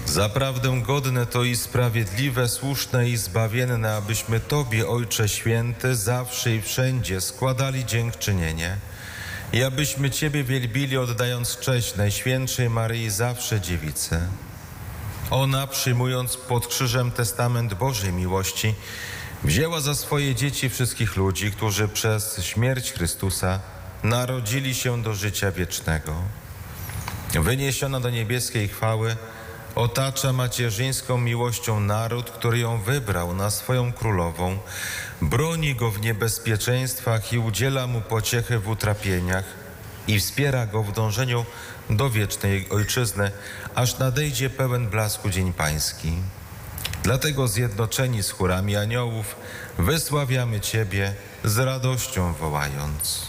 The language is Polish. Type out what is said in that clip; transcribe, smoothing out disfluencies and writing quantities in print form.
Zaprawdę godne to i sprawiedliwe, słuszne i zbawienne, abyśmy Tobie, Ojcze Święty, zawsze i wszędzie składali dziękczynienie i abyśmy Ciebie wielbili, oddając cześć Najświętszej Maryi, zawsze Dziewicy. Ona, przyjmując pod krzyżem testament Bożej miłości, wzięła za swoje dzieci wszystkich ludzi, którzy przez śmierć Chrystusa narodzili się do życia wiecznego. Wyniesiona do niebieskiej chwały, otacza macierzyńską miłością naród, który ją wybrał na swoją królową, broni go w niebezpieczeństwach i udziela mu pociechy w utrapieniach i wspiera go w dążeniu do wiecznej ojczyzny, aż nadejdzie pełen blasku dzień pański. Dlatego zjednoczeni z chórami aniołów wysławiamy Ciebie z radością wołając.